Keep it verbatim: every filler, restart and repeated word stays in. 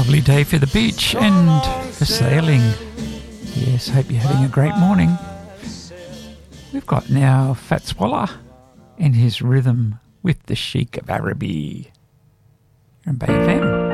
lovely day for the beach and for sailing. Yes, hope you're having a great morning. We've got now Fats Waller and his rhythm with the Sheik of Araby. You're on Bay F M.